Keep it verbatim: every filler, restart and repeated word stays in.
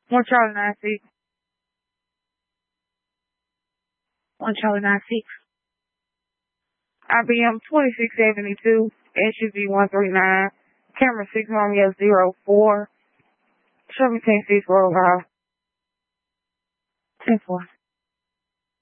One Charlie nine six. One Charlie nine six. I B M twenty-six seventy-two. S U V one three nine. Camera six Romeo zero four. Show me ten six roll high. ten four.